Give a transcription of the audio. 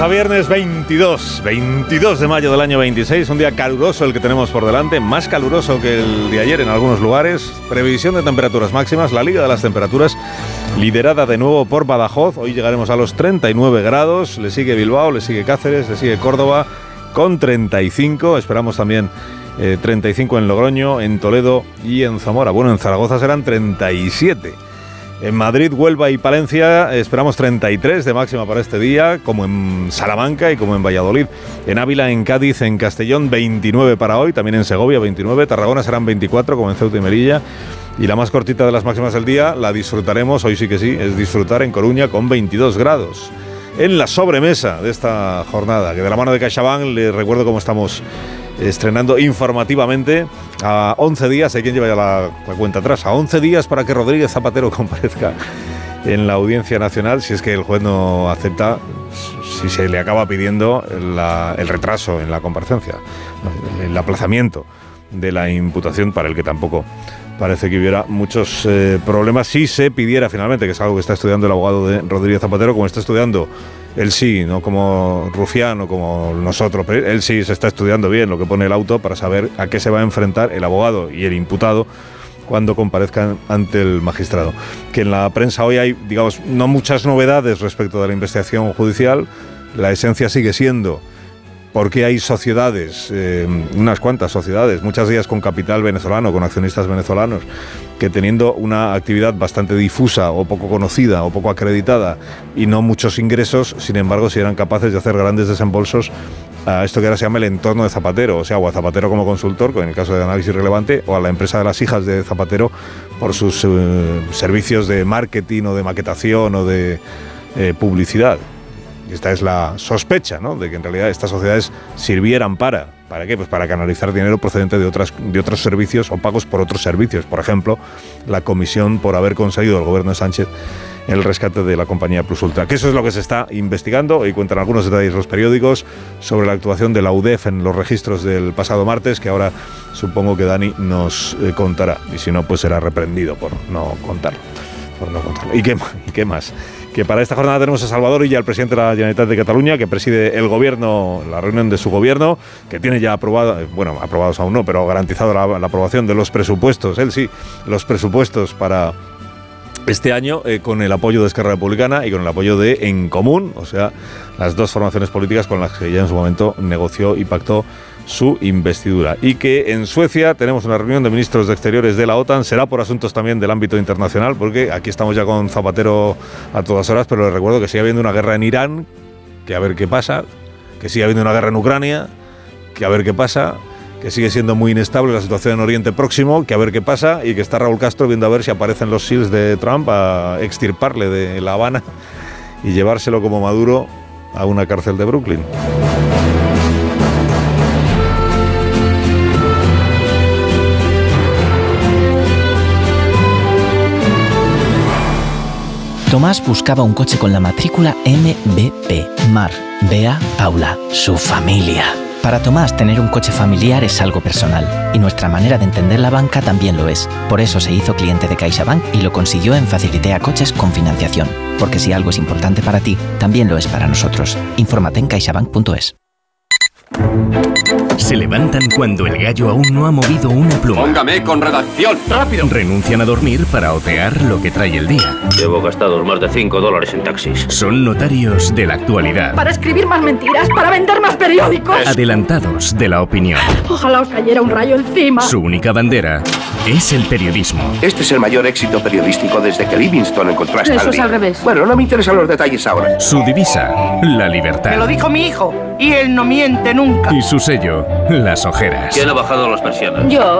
a viernes 22 de mayo del año 26, un día caluroso el que tenemos por delante, más caluroso que el de ayer en algunos lugares. Previsión de temperaturas máximas, la liga de las temperaturas liderada de nuevo por Badajoz. Hoy llegaremos a los 39 grados, le sigue Bilbao, le sigue Cáceres, le sigue Córdoba con 35, esperamos también 35 en Logroño, en Toledo y en Zamora. Bueno, en Zaragoza serán 37. En Madrid, Huelva y Palencia esperamos 33 de máxima para este día, como en Salamanca y como en Valladolid. En Ávila, en Cádiz, en Castellón, 29 para hoy, también en Segovia, 29. Tarragona serán 24, como en Ceuta y Melilla. Y la más cortita de las máximas del día la disfrutaremos, hoy sí que sí, es disfrutar en Coruña con 22 grados. En la sobremesa de esta jornada, que de la mano de CaixaBank les recuerdo cómo estamos estrenando informativamente a 11 días, hay quien lleva ya la cuenta atrás, a 11 días para que Rodríguez Zapatero comparezca en la Audiencia Nacional, si es que el juez no acepta, si se le acaba pidiendo el retraso en la comparecencia, el aplazamiento de la imputación, para el que tampoco parece que hubiera muchos problemas si se pidiera finalmente, que es algo que está estudiando el abogado de Rodríguez Zapatero, como está estudiando él sí, no como Rufián o como nosotros, pero él sí se está estudiando bien lo que pone el auto para saber a qué se va a enfrentar el abogado y el imputado cuando comparezcan ante el magistrado. Que en la prensa hoy hay, digamos, no muchas novedades respecto de la investigación judicial. La esencia sigue siendo porque hay sociedades, unas cuantas sociedades, muchas de ellas con capital venezolano, con accionistas venezolanos, que teniendo una actividad bastante difusa o poco conocida o poco acreditada y no muchos ingresos, sin embargo, si eran capaces de hacer grandes desembolsos a esto que ahora se llama el entorno de Zapatero, o sea, o a Zapatero como consultor, en el caso de análisis relevante, o a la empresa de las hijas de Zapatero por sus servicios de marketing o de maquetación o de publicidad. Esta es la sospecha, ¿no?, de que en realidad estas sociedades sirvieran ¿para qué? Pues para canalizar dinero procedente de otros servicios o pagos por otros servicios. Por ejemplo, la comisión por haber conseguido el gobierno de Sánchez el rescate de la compañía Plus Ultra. Que eso es lo que se está investigando y cuentan algunos detalles los periódicos sobre la actuación de la UDEF en los registros del pasado martes, que ahora supongo que Dani nos contará. Y si no, pues será reprendido por no contarlo. ¿Y qué más? Que para esta jornada tenemos a Salvador Illa, el presidente de la Generalitat de Cataluña, que preside el gobierno, la reunión de su gobierno, que tiene ya aprobados aún no, pero garantizado la aprobación de los presupuestos, él sí, los presupuestos para este año, con el apoyo de Esquerra Republicana y con el apoyo de En Común, o sea, las dos formaciones políticas con las que ya en su momento negoció y pactó su investidura. Y que en Suecia tenemos una reunión de ministros de Exteriores de la OTAN, será por asuntos también del ámbito internacional, porque aquí estamos ya con Zapatero a todas horas, pero les recuerdo que sigue habiendo una guerra en Irán, que a ver qué pasa, que sigue habiendo una guerra en Ucrania, que a ver qué pasa, que sigue siendo muy inestable la situación en Oriente Próximo, que a ver qué pasa, y que está Raúl Castro viendo a ver si aparecen los SEALs de Trump a extirparle de La Habana y llevárselo como Maduro a una cárcel de Brooklyn. Tomás buscaba un coche con la matrícula MBP. Mar, Bea, Paula, su familia. Para Tomás, tener un coche familiar es algo personal, y nuestra manera de entender la banca también lo es. Por eso se hizo cliente de CaixaBank y lo consiguió en Facilitea Coches con financiación. Porque si algo es importante para ti, también lo es para nosotros. Infórmate en caixabank.es. Se levantan cuando el gallo aún no ha movido una pluma. Póngame con redacción, rápido. Renuncian a dormir para otear lo que trae el día. Llevo gastados más de $5 en taxis. Son notarios de la actualidad. Para escribir más mentiras, para vender más periódicos. Adelantados de la opinión. Ojalá os cayera un rayo encima. Su única bandera es el periodismo. Este es el mayor éxito periodístico desde que Livingstone encontró a Stanley. Eso es al revés. Bueno, no me interesan los detalles ahora. Su divisa, la libertad. Me lo dijo mi hijo, y él no miente nunca. Y su sello, las ojeras. ¿Quién ha bajado las persianas? Yo.